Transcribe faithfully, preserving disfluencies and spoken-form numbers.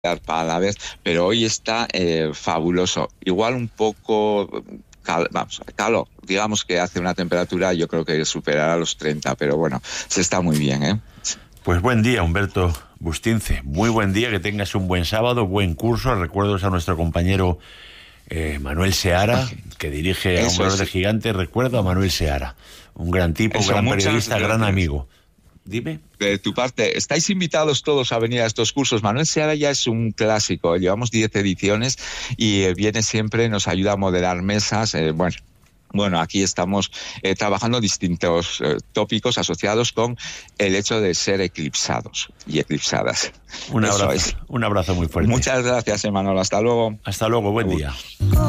para la vez, pero hoy está eh, fabuloso. Igual un poco cal, vamos, calor, digamos que hace una temperatura, yo creo que superará los treinta, pero bueno, se está muy bien, ¿eh? Pues buen día, Humberto Bustince. Muy buen día, que tengas un buen sábado, buen curso. Recuerdos a nuestro compañero eh, Manuel Seara, que dirige a Hombros de Gigante. Recuerdo a Manuel Seara, un gran tipo, Eso, gran periodista, gracias. Gran amigo. Dime. De tu parte, estáis invitados todos a venir a estos cursos. Manuel Seara ya es un clásico, llevamos diez ediciones y eh, viene siempre, nos ayuda a moderar mesas, eh, bueno. Bueno, aquí estamos eh, trabajando distintos eh, tópicos asociados con el hecho de ser eclipsados y eclipsadas. Un abrazo, un abrazo muy fuerte. Muchas gracias, Emanuel. Hasta luego. Hasta luego, buen día.